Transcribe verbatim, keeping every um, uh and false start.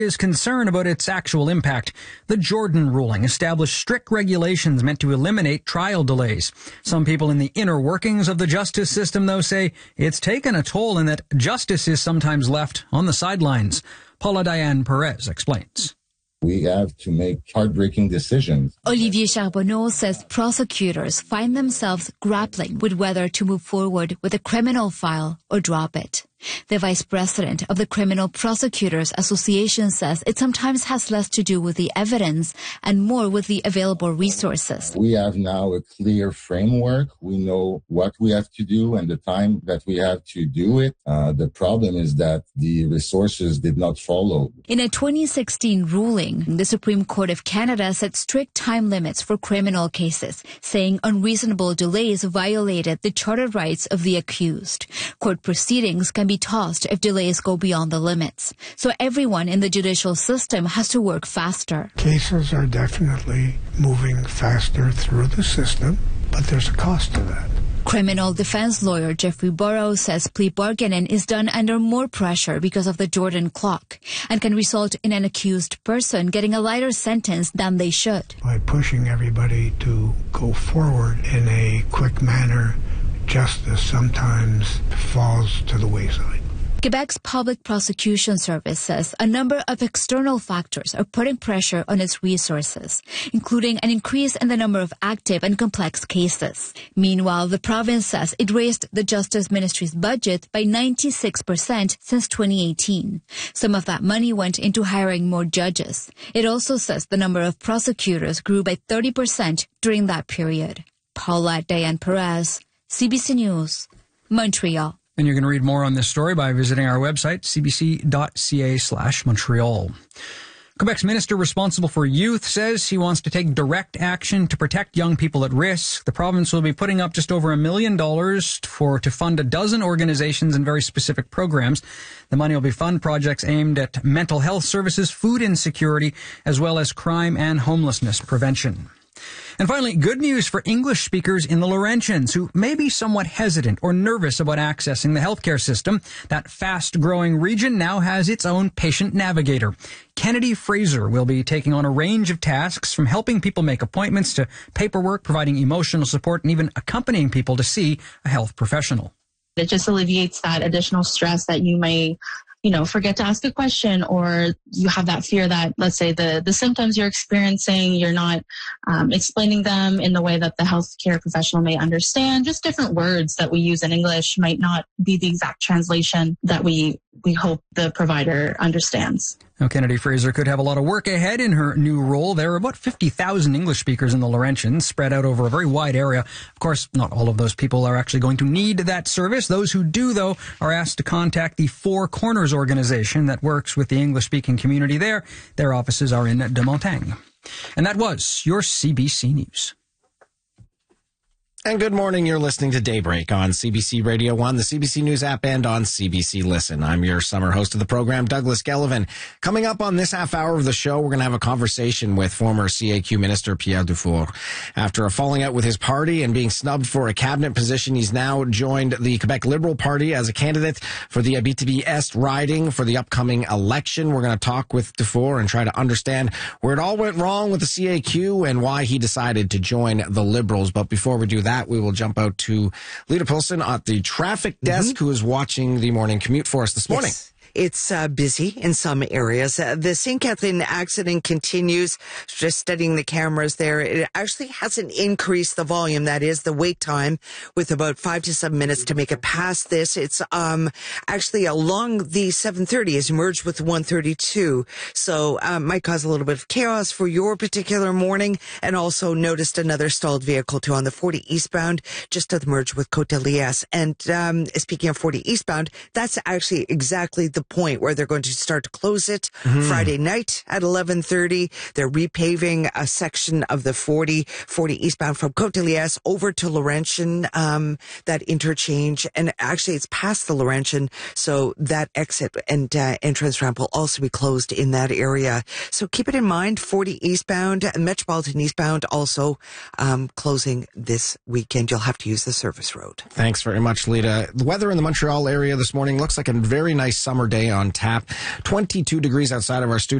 is concerned about its actual impact. The Jordan ruling established strict regulations meant to eliminate trial delays. Some people in the inner workings of the justice system, though, say it's taken a toll and that justice is sometimes left on the sidelines. Paula Diane Perez explains. We have to make heartbreaking decisions. Olivier Charbonneau says prosecutors find themselves grappling with whether to move forward with a criminal file or drop it. The vice president of the Criminal Prosecutors Association says it sometimes has less to do with the evidence and more with the available resources. We have now a clear framework. We know what we have to do and the time that we have to do it. Uh, the problem is that the resources did not follow. In a twenty sixteen ruling, the Supreme Court of Canada set strict time limits for criminal cases, saying unreasonable delays violated the chartered rights of the accused. Court proceedings can be be tossed if delays go beyond the limits. So everyone in the judicial system has to work faster. Cases are definitely moving faster through the system, but there's a cost to that. Criminal defense lawyer Jeffrey Burrows says plea bargaining is done under more pressure because of the Jordan clock and can result in an accused person getting a lighter sentence than they should. By pushing everybody to go forward in a quick manner, justice sometimes falls to the wayside. Quebec's Public Prosecution Service says a number of external factors are putting pressure on its resources, including an increase in the number of active and complex cases. Meanwhile, the province says it raised the Justice Ministry's budget by ninety-six percent since twenty eighteen. Some of that money went into hiring more judges. It also says the number of prosecutors grew by thirty percent during that period. Paula Diane Perez, C B C News, Montreal. And you can read more on this story by visiting our website, c b c dot c a slash Montreal. Quebec's minister responsible for youth says he wants to take direct action to protect young people at risk. The province will be putting up just over a million dollars for to fund a dozen organizations and very specific programs. The money will be fund projects aimed at mental health services, food insecurity, as well as crime and homelessness prevention. And finally, good news for English speakers in the Laurentians who may be somewhat hesitant or nervous about accessing the healthcare system. That fast-growing region now has its own patient navigator. Kennedy Fraser will be taking on a range of tasks from helping people make appointments to paperwork, providing emotional support, and even accompanying people to see a health professional. It just alleviates that additional stress that you may you know, forget to ask a question, or you have that fear that, let's say, the, the symptoms you're experiencing, you're not um, explaining them in the way that the healthcare professional may understand. Just different words that we use in English might not be the exact translation that we, we hope the provider understands. Now, Kennedy Fraser could have a lot of work ahead in her new role. There are about fifty thousand English speakers in the Laurentians, spread out over a very wide area. Of course, not all of those people are actually going to need that service. Those who do, though, are asked to contact the Four Corners organization that works with the English-speaking community there. Their offices are in De Montagne. And that was your C B C News. And good morning. You're listening to Daybreak on C B C Radio one, the C B C News app, and on C B C Listen. I'm your summer host of the program, Douglas Gellivan. Coming up on this half hour of the show, we're going to have a conversation with former C A Q Minister Pierre Dufour. After a falling out with his party and being snubbed for a cabinet position, he's now joined the Quebec Liberal Party as a candidate for the Abitibi Est riding for the upcoming election. We're going to talk with Dufour and try to understand where it all went wrong with the C A Q and why he decided to join the Liberals. But before we do that, That, we will jump out to Lita Pilson at the traffic desk, mm-hmm. who is watching the morning commute for us this morning. Yes. It's uh, busy in some areas. Uh, the Saint Catherine accident continues. Just studying the cameras there. It actually hasn't increased the volume. That is the wait time, with about five to seven minutes to make it past this. It's um actually along the seven thirty is merged with one thirty-two. So um, might cause a little bit of chaos for your particular morning. And also noticed another stalled vehicle too on the forty eastbound, just to the merge with Côte de Liesse. And um, speaking of forty eastbound, that's actually exactly the point where they're going to start to close it mm-hmm. Friday night at eleven thirty. They're repaving a section of the forty, forty eastbound from Côte de Liesse over to Laurentian, um, that interchange. And actually it's past the Laurentian, so that exit and uh, entrance ramp will also be closed in that area. So keep it in mind, forty eastbound and Metropolitan eastbound also um, closing this weekend. You'll have to use the service road. Thanks very much, Lita. The weather in the Montreal area this morning looks like a very nice summer day on tap. twenty-two degrees outside of our studio.